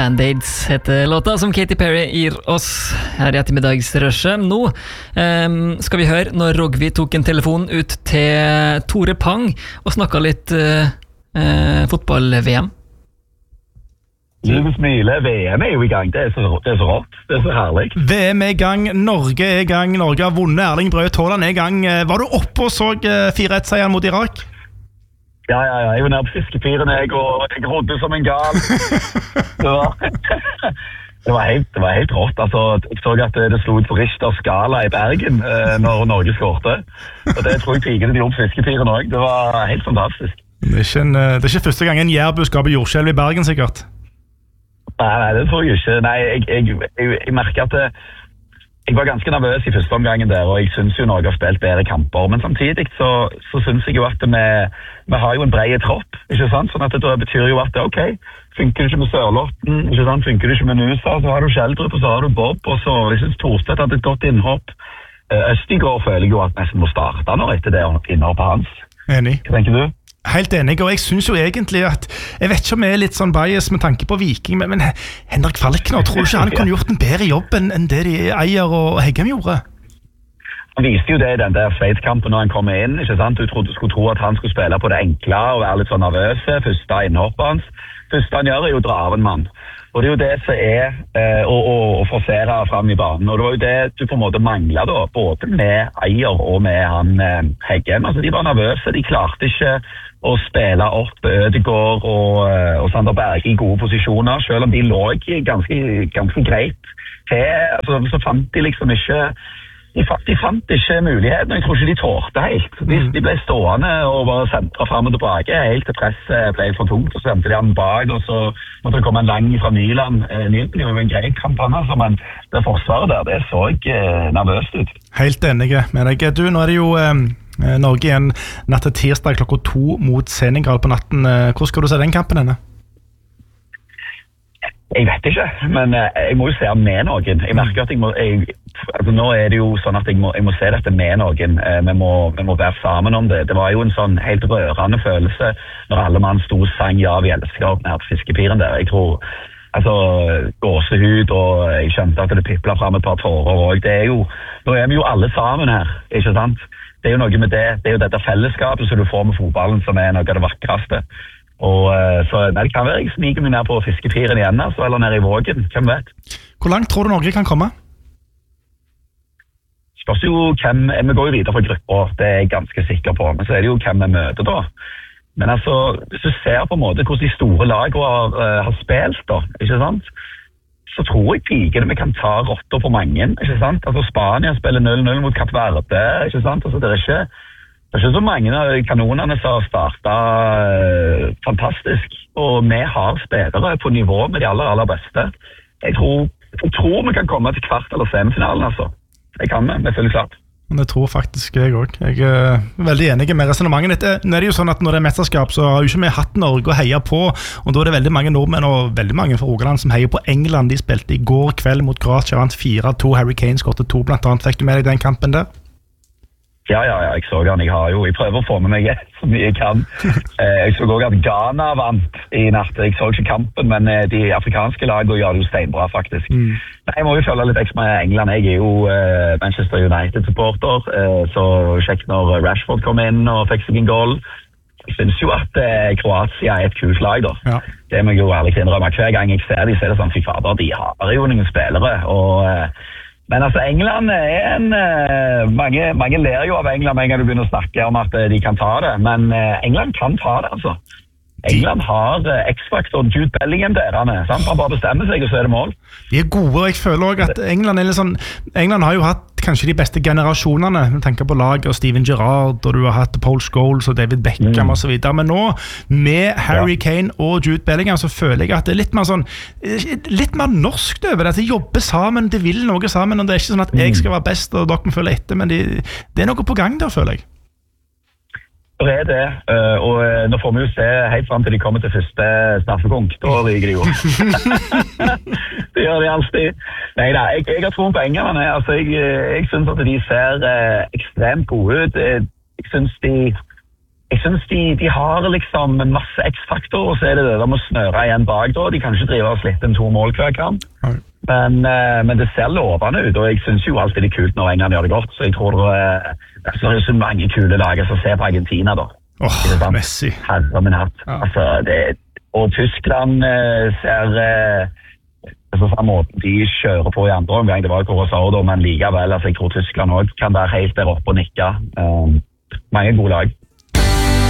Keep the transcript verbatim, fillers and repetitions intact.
Band-Aids heter låta som Katy Perry gir oss her i ettermiddagsrushet. Nå um, skal vi høre når Rogvi tok en telefon ut til Tore Pang og snakket litt uh, uh, fotball-V M. Livet smiler, V M er jo i gang, det er, så, det er så rått, det er så herlig. V M er i gang, Norge er i gang, Norge har vunnet, Erling Braut Haaland er i gang. Var du oppe og så fire ett seieren mot Irak? Ja, ja, ja, jeg var nede på fiskepiren, jeg, og jeg rodde som en gal. Det var, det var, helt, det var helt rått, altså, jeg så at det slo ut på Richter skala i Bergen eh, når Norge skårte. Og det tror jeg pigene de gjorde på fiskepiren også, det var helt fantastisk. Det er ikke, en, det er ikke første gang en jærbu skaper jordskjelv i Bergen, sikkert? Nei, nei, det tror jeg ikke. Nei, jeg, jeg, jeg, jeg merker at det, jeg var ganske nervøs i første omgangen der, og jeg synes jo Norge har spilt bedre kamper, men samtidig så, så synes jeg jo at vi, vi har jo en bred tropp, ikke sant? Sånn at det betyr jo at ok, funker det ikke med Sørlotten, ikke sant? Funker det ikke med Nusa, så har du Kjeldrup, og så har du Bob, og så jeg synes Thorstedt hadde et godt innhopp. Østigård føler jeg jo at nesten må starte nå etter det innhoppet hans. Enig. Hva tenker du? Helt enig, og jeg synes jo egentlig at jeg vet ikke om jeg er litt sånn bias med tanke på Viking, men, men Henrik Falkner, tror du ikke han kunne gjort en bedre jobb enn, enn det de Eier og Heggem gjorde? Han viste jo det i den der Sveits-kampen når han kom inn, ikke sant? Du trodde, skulle tro at han skulle spille på det enkle og være litt sånn nervøse, første innhoppet hans. Første han gjør er jo å dra av en mann. Og det er jo det som er eh, å, å, å forsere frem i banen. Og det var jo det du på en måte manglet da, både med Eier og med han eh, Heggem. Altså de var nervøse, de klarte ikke å spille opp Ødegaard og, og Sander Berge i gode posisjoner, selv om de lå ganske, ganske greit til. Altså, så fant de liksom ikke de fant, de fant ikke muligheten, og jeg tror ikke de tårte helt. De, de ble stående og bare sentret frem og tilbake, helt til presset ble for tungt, og så sendte de han bak, og så måtte det komme en lang fra Nyland. Nyland gjorde jo en grei kamp, altså, men det forsvaret der, det så ikke nervøst ut. Helt enige med deg. Du, nå er det jo eh, Norge igjen natt til tirsdag klokka to mot Senegal på natten. Hvor skal du se den kampen henne? Jeg vet ikke, men jeg må jo se med noen. Jeg merker at jeg må, jeg, altså nå er det jo sånn at jeg må, jeg må se dette med noen. Vi må, vi må være sammen om det. Det var jo en sånn helt rørende følelse når alle mann sto og sang ja, vi elsker opp nær på fiskepiren der. Jeg tror, altså, gåsehud, og jeg skjønte at det piplet frem et par tårer, og det er jo, nå er vi jo alle sammen her, ikke sant? Det er jo noe med det, det er jo dette fellesskapet som du får med fotballen som er noe av det vakreste. Og så nei, det kan være jeg sniker meg ned på fiskepiren igjen, altså, eller ned i Vågen, hvem vet. Hvor langt tror du Norge kan komme? Spørs jo hvem, vi går jo videre fra grupper, det er jeg ganske sikker på, men så er det jo hvem vi møter da. Men altså, hvis du ser på en måte hvordan de store lagene har, uh, har spilt da, ikke sant? Så tror jeg pigene vi kan ta rotter på mange, ikke sant? Altså Spania spiller null null mot Kapp Verde, ikke sant? Altså det er ikke... Det er ikke så mange av kanonene som har startet uh, fantastisk, og vi har spillere på nivå med de aller, aller beste. Jeg tror, jeg tror vi kan komme til kvart- eller semifinalen, altså. Det kan vi, det føler klart. Det tror faktisk jeg også. Jeg er veldig enig med resonemanget. Nå er det jo sånn at når det er mesterskap, så har jo ikke vi hatt Norge å heie på, og da er det veldig mange nordmenn og veldig mange fra Rogaland som heier på England. De spilte i går kveld mot Kroatia, vant fire to, Harry Kane skåret to blant annet. Fikk du med deg den kampen der? Ja, ja, ja, jeg så han. Jeg har jo, jeg prøver å få med meg så mye jeg kan. Jeg så også at Ghana vant i natt. Jeg så ikke kampen, men de afrikanske lagene gjør det jo steinbra, faktisk. Mm. Nei, jeg må jo følge litt ekstra med England. Jeg er jo uh, Manchester United-supporter, uh, så kjekt når Rashford kom inn og fikk seg en goal. Jeg synes jo at uh, Kroatia er et kult lag, da. Ja. Det må jeg jo ærlig innrømme. Hver gang jeg ser de, så er det sånn, fy fader, de har jo noen spillere, og... Uh, Men altså, England er en... Uh, mange, mange ler jo av England med en gang du begynner å snakke om at uh, de kan ta det, men uh, England kan ta det, altså. England har uh, X-Factor, Jude Bellingham der, han er, sant? Han bare bestemmer seg, og så er det mål. De er gode, og jeg føler også at England er litt sånn... England har jo hatt kanskje de beste generasjonene, du tenker på laget og Steven Gerrard, og du har hatt Paul Scholes og David Beckham mm. og så videre, men nå, med Harry ja. Kane og Jude Bellingham, så føler jeg at det er litt mer sånn, litt mer norsk over det, at de jobber sammen, de vil noe sammen, og det er ikke sånn at jeg skal være best, og dere må følge etter, men de, det er noe på gang der, føler jeg. Det er det, og nå får vi jo se helt frem til de kommer til første straffekonk, da ryker de jo. Det gjør de alltid. Nei da, jeg, jeg har troen på englerne, altså jeg, jeg synes at de ser eh, ekstremt gode ut. Jeg synes de, jeg synes de, de har liksom masse X-faktor, og så er det det de må snøre igjen bak da. De kan ikke drive og slippe en to mål hver kamp. Mm. Men, uh, men det ser lovende ut, og jeg synes jo alltid det er kult når England gjør det godt. Så jeg tror uh, det er så mange kule lager som ser på Argentina da. Åh, oh, Messi. Herre min hatt. Ja. Altså, det, og Tyskland uh, ser... Uh, på samme måte de kjører på i andre omgang, det var Corozado, men likevel, altså, jeg tror Tyskland også kan være helt der oppe og nikke. Um, mange gode lag.